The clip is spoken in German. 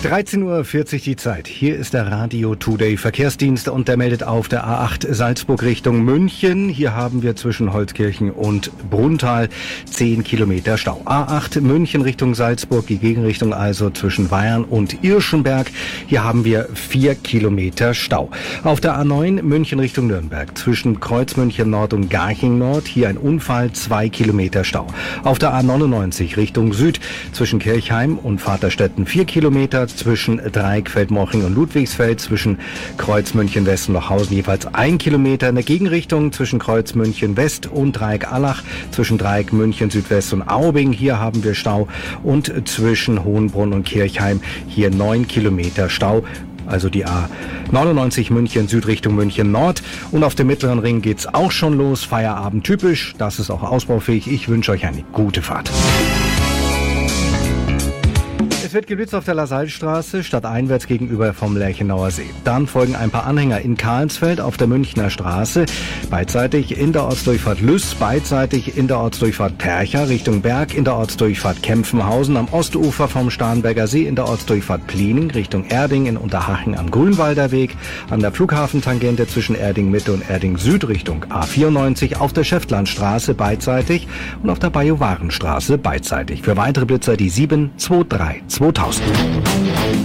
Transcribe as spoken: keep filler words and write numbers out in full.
dreizehn Uhr vierzig die Zeit. Hier ist der Radio Today Verkehrsdienst und der meldet auf der A acht Salzburg Richtung München. Hier haben wir zwischen Holzkirchen und Brunntal zehn Kilometer Stau. A acht München Richtung Salzburg, die Gegenrichtung also zwischen Weyarn und Irschenberg. Hier haben wir vier Kilometer Stau. Auf der A neun München Richtung Nürnberg zwischen Kreuzmünchen Nord und Garching Nord. Hier ein Unfall, zwei Kilometer Stau. Auf der A neunundneunzig Richtung Süd zwischen Kirchheim und Vaterstetten vier Kilometer. Zwischen Dreieck Feldmoching und Ludwigsfeld, zwischen Kreuzmünchen West und Lochhausen jeweils ein Kilometer. In der Gegenrichtung zwischen Kreuzmünchen West und Dreieck Allach, zwischen Dreieck München Südwest und Aubing, hier haben wir Stau. Und zwischen Hohenbrunn und Kirchheim hier neun Kilometer Stau. Also die A neunundneunzig München Süd Richtung München Nord. Und auf dem Mittleren Ring geht's auch schon los. Feierabend typisch. Das ist auch ausbaufähig. Ich wünsche euch eine gute Fahrt. Es wird geblitzt auf der Lasallstraße, stadteinwärts gegenüber vom Lerchenauer See. Dann folgen ein paar Anhänger in Karlsfeld auf der Münchner Straße, beidseitig in der Ortsdurchfahrt Lüss, beidseitig in der Ortsdurchfahrt Percha Richtung Berg, in der Ortsdurchfahrt Kempfenhausen, am Ostufer vom Starnberger See, in der Ortsdurchfahrt Pliening Richtung Erding, in Unterhaching am Grünwalder Weg, an der Flughafentangente zwischen Erding Mitte und Erding Süd Richtung A vierundneunzig, auf der Schäftlandstraße beidseitig und auf der Bajuwarenstraße beidseitig. Für weitere Blitzer die sieben zwei drei zweitausend.